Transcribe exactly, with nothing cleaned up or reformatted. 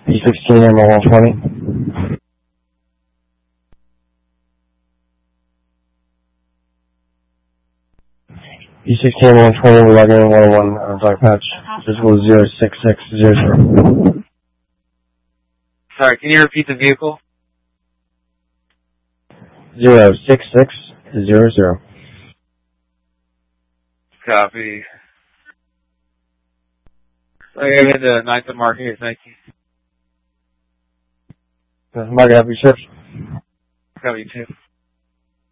E sixteen M one twenty. E sixteen M one twenty, we're logging in one oh one uh, dark patch. Physical zero six six zero zero. Sorry, can you repeat the vehicle? Zero six six zero zero. Copy. I gotta hit the ninth mark here, thank you. Mark, have your ships. Copy, too.